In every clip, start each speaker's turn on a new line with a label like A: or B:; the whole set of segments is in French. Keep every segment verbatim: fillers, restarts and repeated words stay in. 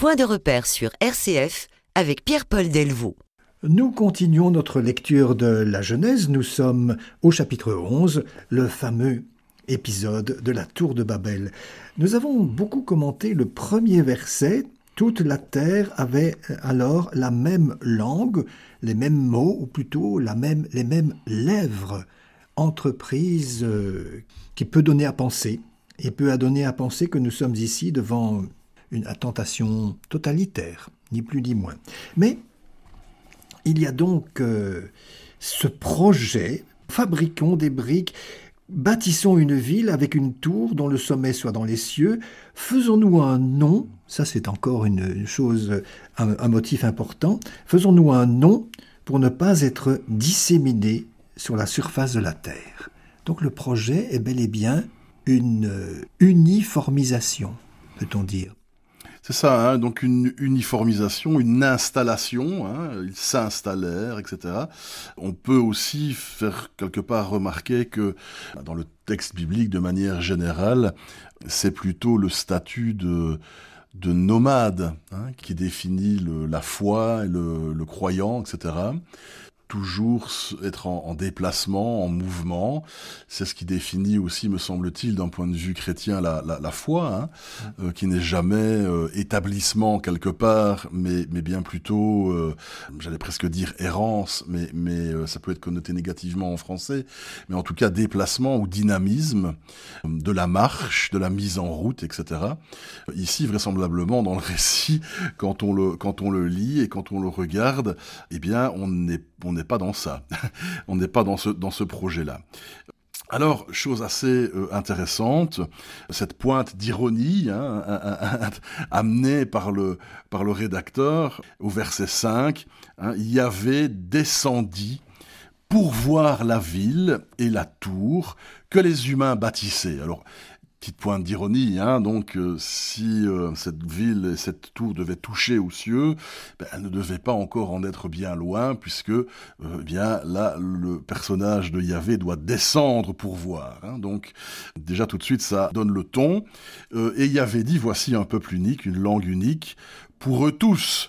A: Point de repère sur R C F avec Pierre-Paul Delvaux.
B: Nous continuons notre lecture de la Genèse. Nous sommes au chapitre onze, le fameux épisode de la tour de Babel. Nous avons beaucoup commenté le premier verset. Toute la terre avait alors la même langue, les mêmes mots, ou plutôt la même, les mêmes lèvres. Entreprise euh, qui peut donner à penser, et peut donner à penser que nous sommes ici devant une tentation totalitaire, ni plus ni moins. Mais il y a donc euh, ce projet, fabriquons des briques, bâtissons une ville avec une tour dont le sommet soit dans les cieux, faisons-nous un nom, ça c'est encore une, une chose, un, un motif important, faisons-nous un nom pour ne pas être disséminés sur la surface de la terre. Donc le projet est bel et bien une uniformisation, peut-on dire.
C: C'est ça, hein, donc une uniformisation, une installation, hein, ils s'installèrent, et cetera. On peut aussi faire quelque part remarquer que dans le texte biblique, de manière générale, c'est plutôt le statut de, de nomade hein, qui définit le, la foi, et le, le croyant, et cetera. Toujours être en, en déplacement, en mouvement. C'est ce qui définit aussi, me semble-t-il, d'un point de vue chrétien, la, la, la foi, hein, mmh. euh, qui n'est jamais euh, établissement quelque part, mais, mais bien plutôt, euh, j'allais presque dire errance, mais, mais euh, ça peut être connoté négativement en français, mais en tout cas déplacement ou dynamisme, de la marche, de la mise en route, et cetera. Ici, vraisemblablement, dans le récit, quand on le, quand on le lit et quand on le regarde, eh bien, on n'est on n'est pas dans ça, on n'est pas dans ce, dans ce projet-là. Alors, chose assez euh, intéressante, cette pointe d'ironie hein, amenée par le, par le rédacteur au verset cinq, hein, Yahvé descendit pour voir la ville et la tour que les humains bâtissaient. Alors, petite pointe d'ironie, hein, donc euh, si euh, cette ville et cette tour devaient toucher aux cieux, ben, elle ne devait pas encore en être bien loin, puisque euh, eh bien là, le personnage de Yahvé doit descendre pour voir. Hein, donc déjà tout de suite, ça donne le ton. Euh, et Yahvé dit, voici un peuple unique, une langue unique, pour eux tous.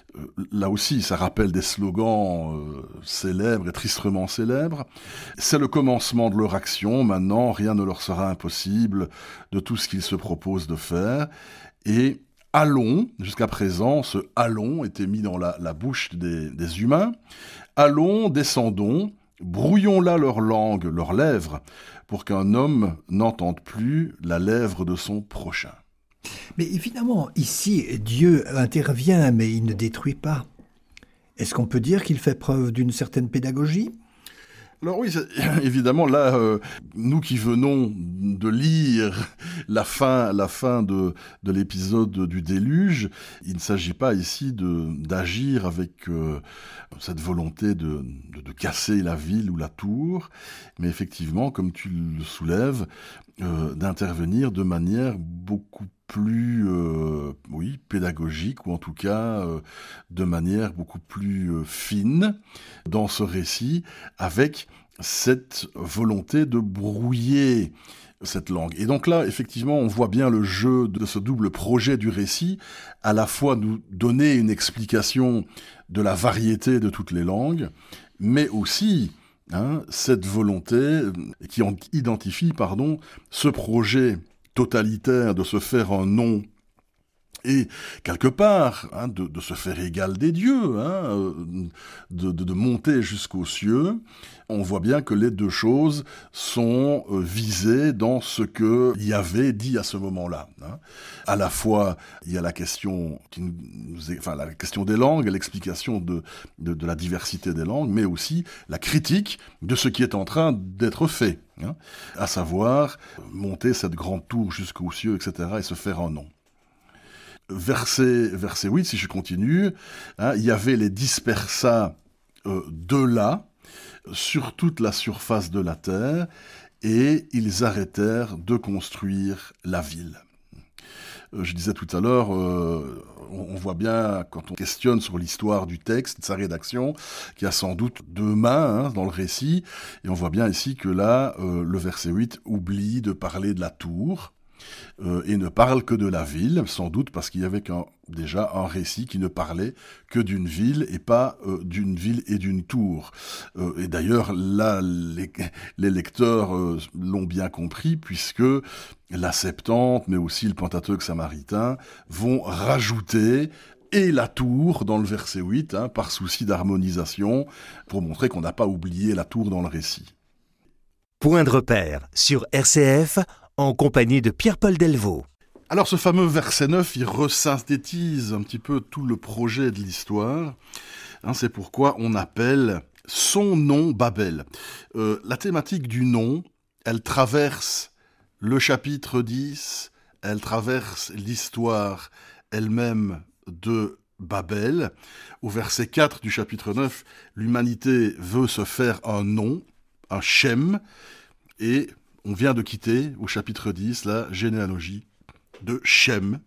C: Là aussi, ça rappelle des slogans euh, célèbres et tristement célèbres. C'est le commencement de leur action. Maintenant, rien ne leur sera impossible de tout ce qu'ils se proposent de faire. Et allons, jusqu'à présent, ce allons était mis dans la, la bouche des, des humains. Allons, descendons, brouillons là leur langue, leurs lèvres, pour qu'un homme n'entende plus la lèvre de son prochain.
B: Mais évidemment, ici, Dieu intervient, mais il ne détruit pas. Est-ce qu'on peut dire qu'il fait preuve d'une certaine pédagogie ?
C: Alors oui, évidemment, là, euh, nous qui venons de lire la fin, la fin de, de l'épisode du déluge, il ne s'agit pas ici de, d'agir avec euh, cette volonté de, de, de casser la ville ou la tour, mais effectivement, comme tu le soulèves, euh, d'intervenir de manière beaucoup plus euh, oui, pédagogique, ou en tout cas euh, de manière beaucoup plus euh, fine dans ce récit, avec cette volonté de brouiller cette langue. Et donc là, effectivement, on voit bien le jeu de ce double projet du récit, à la fois nous donner une explication de la variété de toutes les langues, mais aussi hein, cette volonté qui identifie pardon, ce projet totalitaire de se faire un nom et quelque part hein, de, de se faire égal des dieux, hein, de, de, de monter jusqu'aux cieux. On voit bien que les deux choses sont euh, visées dans ce que Yahvé dit à ce moment-là. Hein. À la fois, il y a la question, qui nous est, enfin, la question des langues, l'explication de, de, de la diversité des langues, mais aussi la critique de ce qui est en train d'être fait, hein, à savoir monter cette grande tour jusqu'aux cieux, et cetera, et se faire un nom. Verset, verset huit, si je continue, hein, Yahvé les dispersa euh, de là, sur toute la surface de la terre, et ils arrêtèrent de construire la ville. Euh, je disais tout à l'heure, euh, on, on voit bien, quand on questionne sur l'histoire du texte, de sa rédaction, qu'il y a sans doute deux mains hein, dans le récit, et on voit bien ici que là, euh, le verset huit oublie de parler de la tour, euh, et ne parle que de la ville, sans doute parce qu'il y avait qu'un, déjà un récit qui ne parlait que d'une ville et pas euh, d'une ville et d'une tour. Euh, et d'ailleurs, là, les, les lecteurs euh, l'ont bien compris, puisque la Septante, mais aussi le Pentateuque samaritain, vont rajouter et la tour dans le verset huit, hein, par souci d'harmonisation, pour montrer qu'on n'a pas oublié la tour dans le récit.
D: Point de repère sur R C F, en compagnie de Pierre-Paul Delvaux.
C: Alors ce fameux verset neuf, il resynthétise un petit peu tout le projet de l'histoire. Hein, c'est pourquoi on appelle son nom Babel. Euh, la thématique du nom, elle traverse le chapitre dix, elle traverse l'histoire elle-même de Babel. Au verset quatre du chapitre neuf, l'humanité veut se faire un nom, un Shem, et on vient de quitter, au chapitre dix, la généalogie de Shem,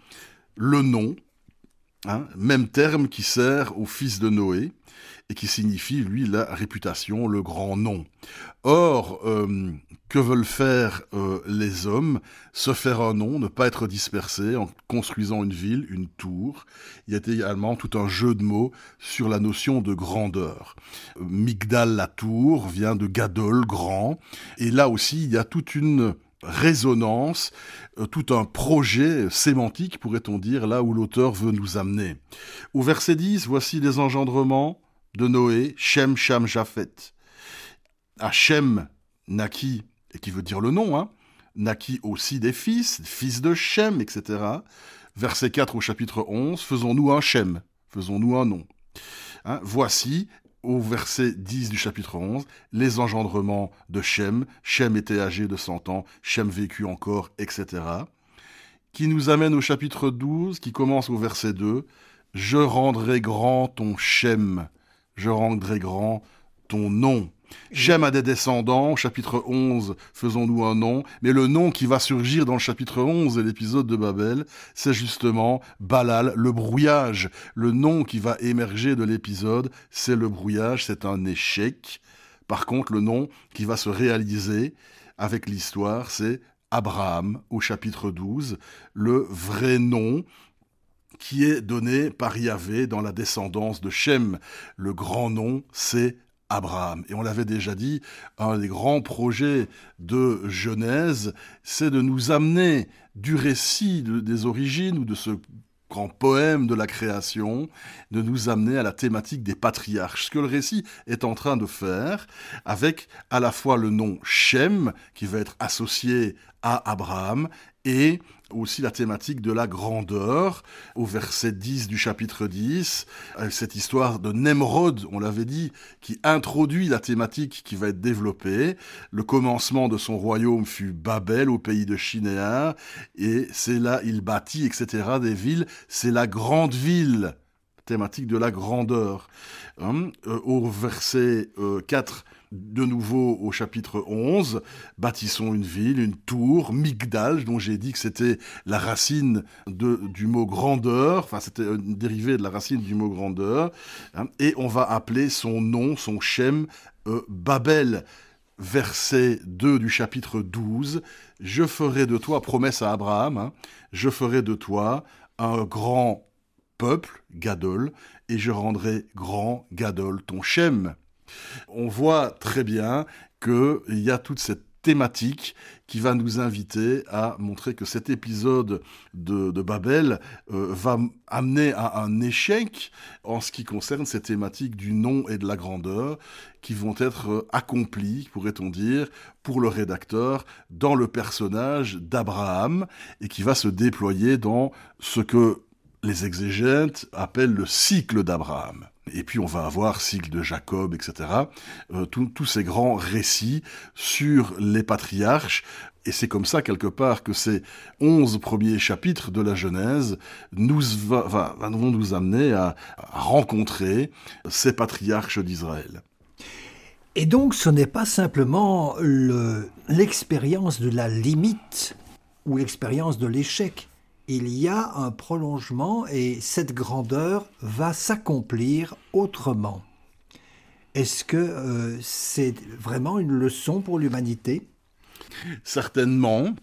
C: le nom, hein, même terme qui sert au fils de Noé, et qui signifie, lui, la réputation, le grand nom. Or, euh, que veulent faire euh, les hommes? Se faire un nom, ne pas être dispersés en construisant une ville, une tour. Il y a également tout un jeu de mots sur la notion de grandeur. Euh, Migdal, la tour, vient de Gadol, grand. Et là aussi, il y a toute une résonance, euh, tout un projet sémantique, pourrait-on dire, là où l'auteur veut nous amener. Au verset dix, voici les engendrements de Noé, Shem, Cham, Japhet. À Shem naquit, et qui veut dire le nom, hein, naquit aussi des fils, fils de Shem, et cetera. Verset quatre au chapitre onze, faisons-nous un Shem, faisons-nous un nom. Hein, voici, au verset dix du chapitre onze, les engendrements de Shem. Shem était âgé de cent ans, Shem vécut encore, et cetera. Qui nous amène au chapitre douze, qui commence au verset deux, « Je rendrai grand ton Shem, je rendrai grand ton nom. » Shem a des descendants, chapitre onze, faisons-nous un nom, mais le nom qui va surgir dans le chapitre onze de l'épisode de Babel, c'est justement Balal, le brouillage. Le nom qui va émerger de l'épisode, c'est le brouillage, c'est un échec. Par contre, le nom qui va se réaliser avec l'histoire, c'est Abraham, au chapitre douze, le vrai nom qui est donné par Yahvé dans la descendance de Shem. Le grand nom, c'est Abraham. Et on l'avait déjà dit, un des grands projets de Genèse, c'est de nous amener du récit de, des origines ou de ce grand poème de la création, de nous amener à la thématique des patriarches. Ce que le récit est en train de faire, avec à la fois le nom Shem, qui va être associé à Abraham, et aussi la thématique de la grandeur, au verset dix du chapitre dix, cette histoire de Nemrod, on l'avait dit, qui introduit la thématique qui va être développée. Le commencement de son royaume fut Babel, au pays de Shinéar, et c'est là il bâtit, et cetera, des villes. C'est la grande ville, thématique de la grandeur. Hein, euh, au verset euh, quatre, de nouveau au chapitre onze, bâtissons une ville, une tour, Migdal, dont j'ai dit que c'était la racine de, du mot grandeur, enfin c'était une dérivée de la racine du mot grandeur, hein, et on va appeler son nom, son Shem, euh, Babel. Verset deux du chapitre douze, « Je ferai de toi, promesse à Abraham, hein, je ferai de toi un grand peuple, Gadol, et je rendrai grand, Gadol, ton Shem. » On voit très bien qu'il y a toute cette thématique qui va nous inviter à montrer que cet épisode de, de Babel euh, va amener à un échec en ce qui concerne ces thématiques du nom et de la grandeur qui vont être accomplies, pourrait-on dire, pour le rédacteur dans le personnage d'Abraham et qui va se déployer dans ce que les exégètes appellent le cycle d'Abraham. Et puis on va avoir cycle de Jacob, et cetera. Euh, tous ces grands récits sur les patriarches. Et c'est comme ça, quelque part, que ces onze premiers chapitres de la Genèse nous va, va, vont nous amener à, à rencontrer ces patriarches d'Israël.
B: Et donc ce n'est pas simplement le, l'expérience de la limite ou l'expérience de l'échec. Il y a un prolongement et cette grandeur va s'accomplir autrement. Est-ce que euh, c'est vraiment une leçon pour l'humanité ?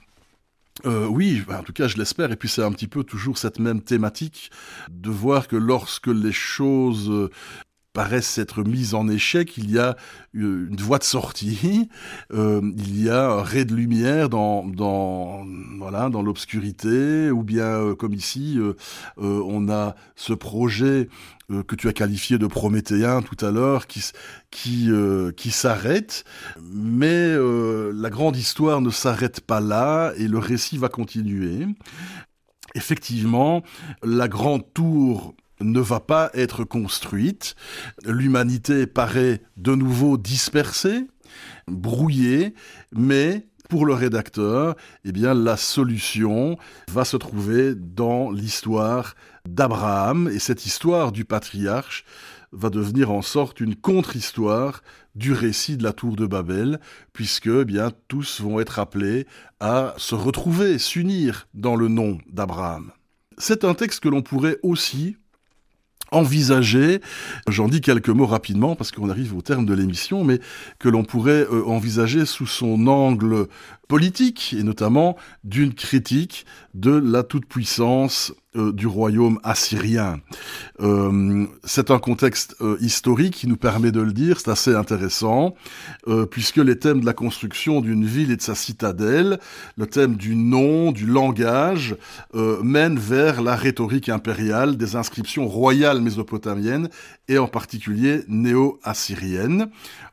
C: Certainement. Euh, oui, en tout cas je l'espère, et puis c'est un petit peu toujours cette même thématique de voir que lorsque les choses euh, paraissent être mises en échec, il y a une voie de sortie, euh, il y a un ray de lumière dans, dans, voilà, dans l'obscurité, ou bien euh, comme ici, euh, euh, on a ce projet euh, que tu as qualifié de prométhéen tout à l'heure, qui, qui, euh, qui s'arrête, mais euh, la grande histoire ne s'arrête pas là, et le récit va continuer. Effectivement, la grande tour ne va pas être construite. L'humanité paraît de nouveau dispersée, brouillée, mais pour le rédacteur, eh bien, la solution va se trouver dans l'histoire d'Abraham, et cette histoire du patriarche va devenir en sorte une contre-histoire du récit de la tour de Babel, puisque eh bien, tous vont être appelés à se retrouver, s'unir dans le nom d'Abraham. C'est un texte que l'on pourrait aussi envisager, j'en dis quelques mots rapidement parce qu'on arrive au terme de l'émission, mais que l'on pourrait euh, envisager sous son angle politique, et notamment d'une critique de la toute-puissance euh, du royaume assyrien. Euh, c'est un contexte euh, historique qui nous permet de le dire, c'est assez intéressant, euh, puisque les thèmes de la construction d'une ville et de sa citadelle, le thème du nom, du langage, euh, mènent vers la rhétorique impériale des inscriptions royales mésopotamiennes, et en particulier néo-assyriennes.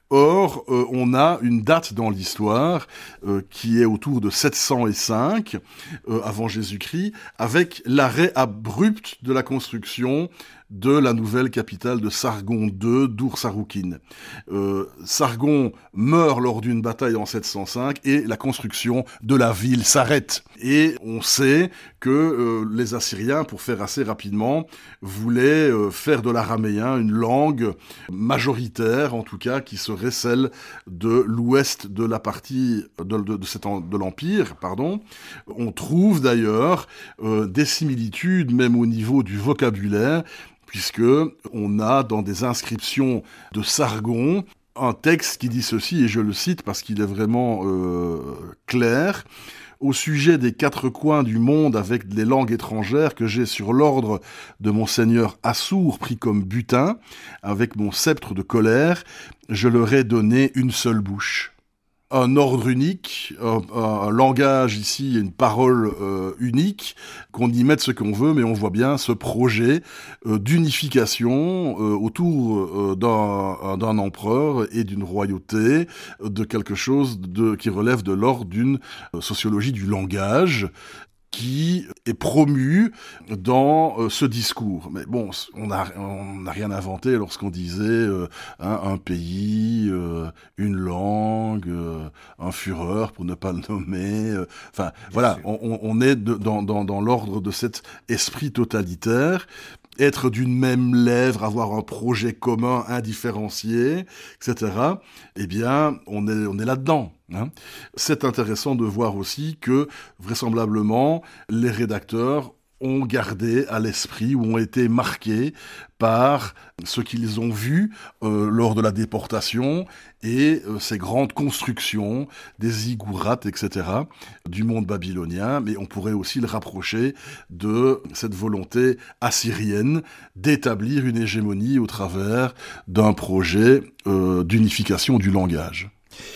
C: Or, euh, on a une date dans l'histoire euh, qui est autour de sept cent cinq euh, avant Jésus-Christ, avec l'arrêt abrupt de la construction de la nouvelle capitale de Sargon deux, d'Ur-Saroukin. Euh, Sargon meurt lors d'une bataille en sept cent cinq et la construction de la ville s'arrête. Et on sait que euh, les Assyriens, pour faire assez rapidement, voulaient euh, faire de l'araméen une langue majoritaire, en tout cas, qui serait celle de l'ouest de la partie de, de, de, cet, de l'Empire. Pardon. On trouve d'ailleurs euh, des similitudes, même au niveau du vocabulaire, puisque on a dans des inscriptions de Sargon un texte qui dit ceci, et je le cite parce qu'il est vraiment euh, clair: au sujet des quatre coins du monde avec les langues étrangères que j'ai sur l'ordre de mon seigneur Assour pris comme butin, avec mon sceptre de colère, je leur ai donné une seule bouche. Un ordre unique, un, un langage ici, une parole euh, unique, qu'on y mette ce qu'on veut, mais on voit bien ce projet euh, d'unification euh, autour euh, d'un, d'un empereur et d'une royauté, de quelque chose de, qui relève de l'ordre d'une euh, sociologie du langage, qui est promu dans euh, ce discours. Mais bon, on n'a on a rien inventé lorsqu'on disait euh, hein, un pays, euh, une langue, euh, un Führer, pour ne pas le nommer. Euh, enfin, Bien voilà, on, on est de, dans, dans, dans l'ordre de cet esprit totalitaire. Être d'une même lèvre, avoir un projet commun indifférencié, et cetera. Eh bien, on est, on est là-dedans. Hein. C'est intéressant de voir aussi que, vraisemblablement, les rédacteurs ont gardé à l'esprit ou ont été marqués par ce qu'ils ont vu euh, lors de la déportation et euh, ces grandes constructions des ziggourats, et cetera, du monde babylonien. Mais on pourrait aussi le rapprocher de cette volonté assyrienne d'établir une hégémonie au travers d'un projet euh, d'unification du langage.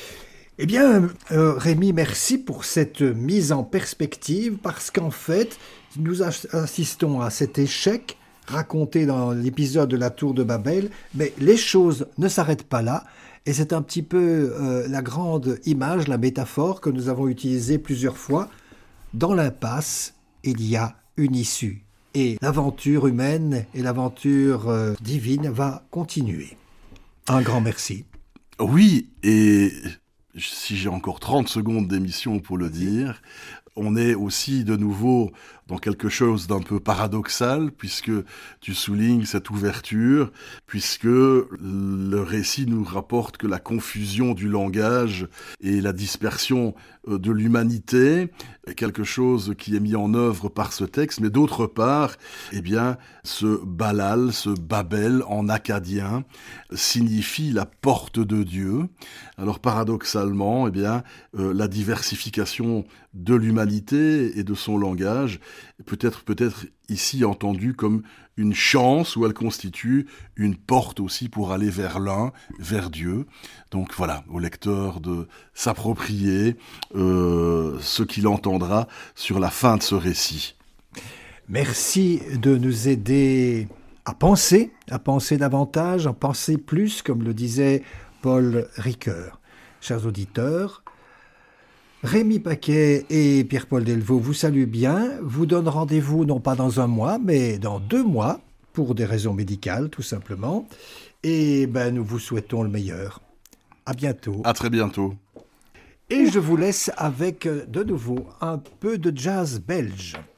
B: Eh bien, euh, Rémi, merci pour cette mise en perspective, parce qu'en fait, nous assistons à cet échec raconté dans l'épisode de la Tour de Babel, mais les choses ne s'arrêtent pas là, et c'est un petit peu euh, la grande image, la métaphore que nous avons utilisée plusieurs fois. Dans l'impasse, il y a une issue, et l'aventure humaine et l'aventure euh, divine va continuer. Un grand merci.
C: Oui, et si j'ai encore trente secondes d'émission pour le dire, on est aussi de nouveau dans quelque chose d'un peu paradoxal, puisque tu soulignes cette ouverture, puisque le récit nous rapporte que la confusion du langage et la dispersion euh, de l'humanité, quelque chose qui est mis en œuvre par ce texte, mais d'autre part, eh bien, ce Balal, ce Babel en acadien, signifie la porte de Dieu. Alors paradoxalement, eh bien, euh, la diversification de l'humanité et de son langage peut être peut-être ici entendue comme une chance où elle constitue une porte aussi pour aller vers l'un, vers Dieu. Donc voilà, au lecteur de s'approprier euh, ce qu'il entendra sur la fin de ce récit.
B: Merci de nous aider à penser, à penser davantage, à penser plus, comme le disait Paul Ricoeur. Chers auditeurs, Rémi Paquet et Pierre-Paul Delvaux vous saluent bien, vous donnent rendez-vous non pas dans un mois, mais dans deux mois, pour des raisons médicales tout simplement. Et ben, nous vous souhaitons le meilleur. À bientôt.
C: À très bientôt.
B: Et je vous laisse avec de nouveau un peu de jazz belge.